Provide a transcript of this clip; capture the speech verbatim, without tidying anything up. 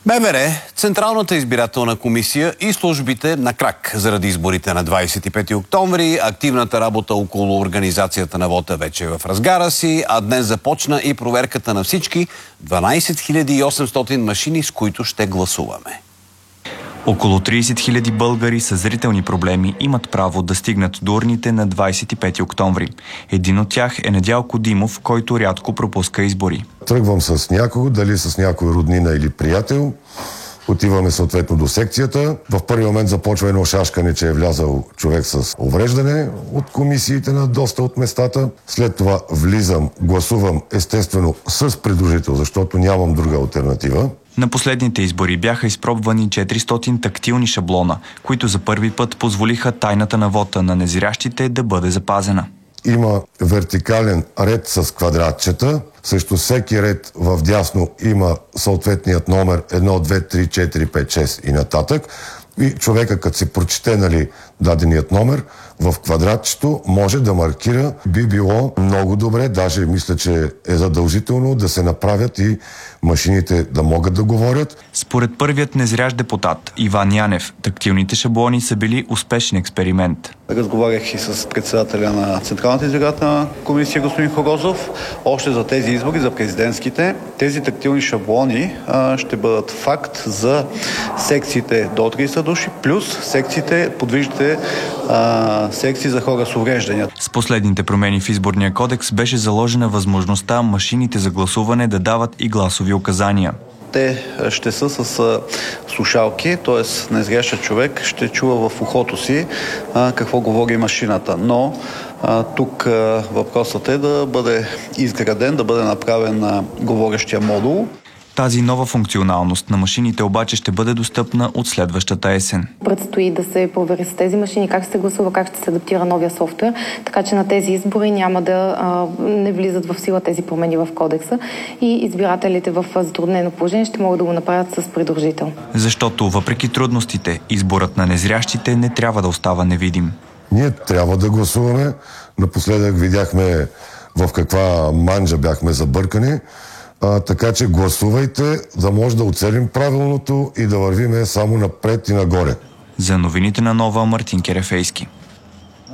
МВР, Централната избирателна комисия и службите на крак заради изборите на двадесет и пети октомври. Активната работа около организацията на вота вече е в разгара си, а днес започна и проверката на всички дванадесет хиляди и осемстотин машини, с които ще гласуваме. Около тридесет хиляди българи с зрителни проблеми имат право да стигнат до урните на двадесет и пети октомври. Един от тях е Недялко Димов, който рядко пропуска избори. Тръгвам с някого, дали с някой роднина или приятел. Отиваме съответно до секцията. В първи момент започва едно шашкане, че е влязал човек с увреждане от комисиите на доста от местата. След това влизам, гласувам естествено с придружител, защото нямам друга алтернатива. На последните избори бяха изпробвани четиристотин тактилни шаблона, които за първи път позволиха тайната на вота на незрящите да бъде запазена. Има вертикален ред с квадратчета. Също всеки ред в дясно има съответният номер едно, две, три, четири, пет, шест и нататък. И човека, като се прочете, нали, даденият номер, в квадратчето може да маркира. Би било много добре, даже мисля, че е задължително да се направят и машините да могат да говорят. Според първият незрящ депутат Иван Янев, тактилните шаблони са били успешен експеримент. Разговарях и с председателя на Централната избирателна комисия господин Хорозов. Още за тези избори, за президентските, тези тактилни шаблони а, ще бъдат факт за секциите до тридесет души, плюс секциите, подвижните а, секции за хора с увреждания. С последните промени в изборния кодекс беше заложена възможността машините за гласуване да дават и гласови указания. Те ще са с слушалки, т.е. незрящ човек ще чува в ухото си а, какво говори машината. Но а, тук а, въпросът е да бъде изграден, да бъде направен а, говорещия модул. Тази нова функционалност на машините обаче ще бъде достъпна от следващата есен. Предстои да се провери с тези машини как ще се гласува, как ще се адаптира новия софтуер, така че на тези избори няма да а, не влизат в сила тези промени в кодекса и избирателите в затруднено положение ще могат да го направят с придружител. Защото въпреки трудностите, изборът на незрящите не трябва да остава невидим. Ние трябва да гласуваме. Напоследък видяхме в каква манджа бяхме забъркани. А, така че гласувайте, да може да оцелим правилното и да вървиме само напред и нагоре. За новините на Нова, Мартин Керефейски.